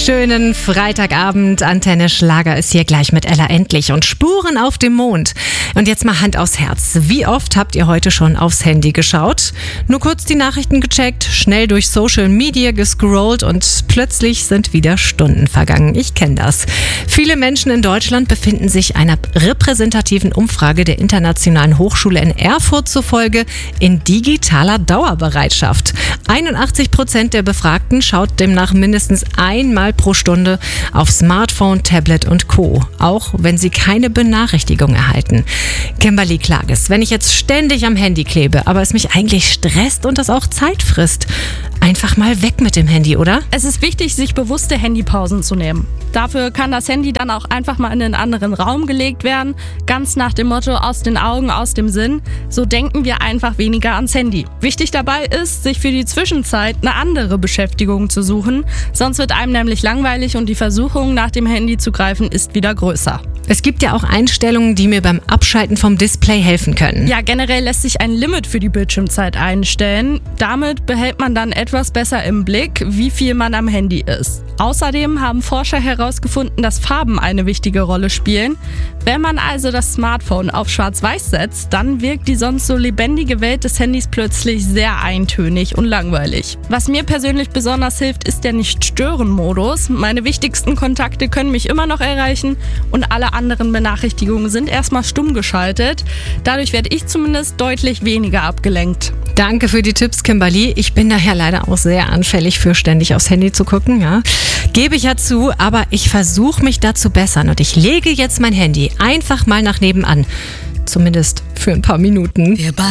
Schönen Freitagabend. Antenne Schlager ist hier gleich mit Ella Endlich und Spuren auf dem Mond. Und jetzt mal Hand aufs Herz. Wie oft habt ihr heute schon aufs Handy geschaut? Nur kurz die Nachrichten gecheckt, schnell durch Social Media gescrollt und plötzlich sind wieder Stunden vergangen. Ich kenne das. Viele Menschen in Deutschland befinden sich einer repräsentativen Umfrage der Internationalen Hochschule in Erfurt zufolge in digitaler Dauerbereitschaft. 81% der Befragten schaut demnach mindestens einmal pro Stunde auf Smartphone, Tablet und Co., auch wenn sie keine Benachrichtigung erhalten. Kimberly Klages, wenn ich jetzt ständig am Handy klebe, aber es mich eigentlich stresst und das auch Zeit frisst, einfach mal weg mit dem Handy, oder? Es ist wichtig, sich bewusste Handypausen zu nehmen. Dafür kann das Handy dann auch einfach mal in einen anderen Raum gelegt werden, ganz nach dem Motto aus den Augen, aus dem Sinn. So denken wir einfach weniger ans Handy. Wichtig dabei ist, sich für die Zwischenzeit eine andere Beschäftigung zu suchen, sonst wird einem nämlich langweilig und die Versuchung, nach dem Handy zu greifen, ist wieder größer. Es gibt ja auch Einstellungen, die mir beim Abschalten vom Display helfen können. Ja, generell lässt sich ein Limit für die Bildschirmzeit einstellen. Damit behält man dann etwas besser im Blick, wie viel man am Handy ist. Außerdem haben Forscher herausgefunden, dass Farben eine wichtige Rolle spielen. Wenn man also das Smartphone auf Schwarz-Weiß setzt, dann wirkt die sonst so lebendige Welt des Handys plötzlich sehr eintönig und langweilig. Was mir persönlich besonders hilft, ist der Nicht-Stören-Modus. Meine wichtigsten Kontakte können mich immer noch erreichen und alle anderen Benachrichtigungen sind erstmal stumm geschaltet. Dadurch werde ich zumindest deutlich weniger abgelenkt. Danke für die Tipps, Kimberly. Ich bin daher leider auch sehr anfällig für ständig aufs Handy zu gucken. Ja. Gebe ich ja zu, aber ich versuche mich da zu bessern und ich lege jetzt mein Handy einfach mal nach nebenan. Zumindest für ein paar Minuten.